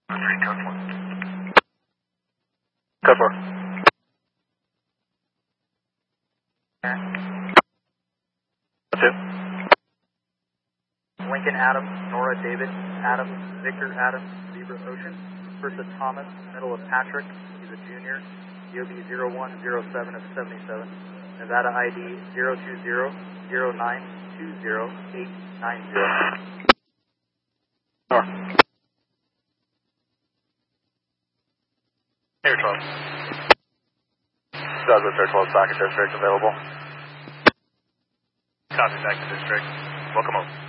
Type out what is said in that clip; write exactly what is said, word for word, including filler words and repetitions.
three, code four. Code four. Two. Lincoln Adams, Nora David, Adams, Victor Adams, Zebra Ocean. Versus Thomas, middle of Patrick, he's a junior. D O B zero one zero seven of seventy-seven. Nevada I D zero two zero zero nine two zero eight nine zero. Nora. Air twelve. Douglas Air twelve, Socket District available. Copy, back to district. Welcome home.